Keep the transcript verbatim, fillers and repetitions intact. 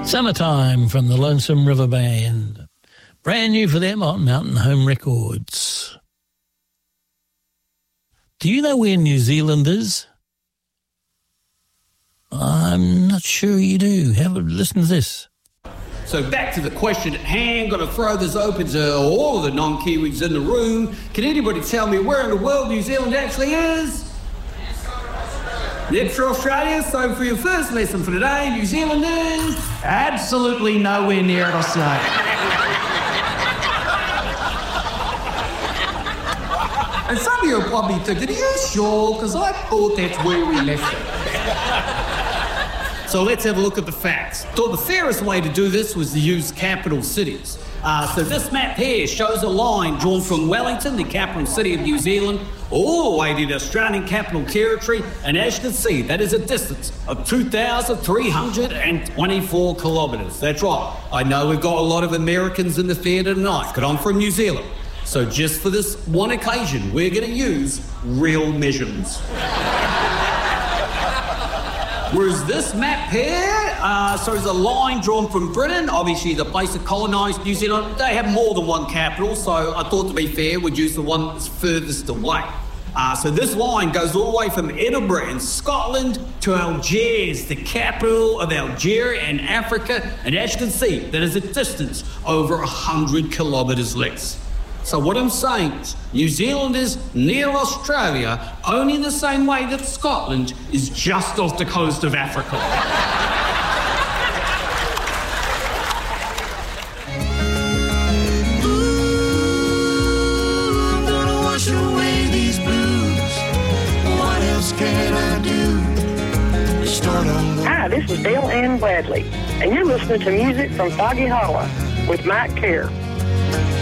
Summertime from the Lonesome River Band. Brand new for them on Mountain Home Records. Do you know where New Zealand is? I'm not sure you do. Have a listen to this. So back to the question at hand, got to throw this open to all of the non-Kiwis in the room. Can anybody tell me where in the world New Zealand actually is? Next to Australia, so for your first lesson for today, New Zealand is... Absolutely nowhere near it, Australia. And some of you are probably thinking, are you sure? Because I thought that's where we left it. So let's have a look at the facts. Thought the fairest way to do this was to use capital cities. Uh, so this map here shows a line drawn from Wellington, the capital city of New Zealand, all the way to the Australian Capital Territory, and as you can see, that is a distance of two thousand three hundred twenty-four kilometres. That's right. I know we've got a lot of Americans in the theatre tonight, but I'm from New Zealand. So just for this one occasion, we're going to use real measurements. Whereas this map here, uh, so there's a line drawn from Britain, obviously the place that colonised New Zealand. They have more than one capital, so I thought to be fair, we'd use the one that's furthest away. Uh, so this line goes all the way from Edinburgh in Scotland to Algiers, the capital of Algeria in Africa, and as you can see, that is a distance over one hundred kilometres less. So what I'm saying is, New Zealand is near Australia, only in the same way that Scotland is just off the coast of Africa. Ooh, I'm gonna wash away these blues. What else can I do? We start on the... Hi, this is Dale Ann Bradley, and you're listening to music from Foggy Hollow with Mike Kerr.